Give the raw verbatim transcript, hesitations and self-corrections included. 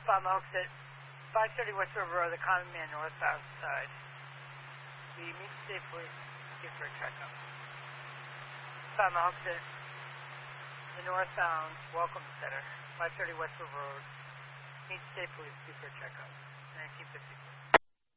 Spalmoxit, five thirty West River Road, the common man northbound side. We meet safely, give for a checkup. Spalmoxit, the northbound welcome center, five thirty West River Road. Meet safely, give for a checkup. nineteen fifty-six.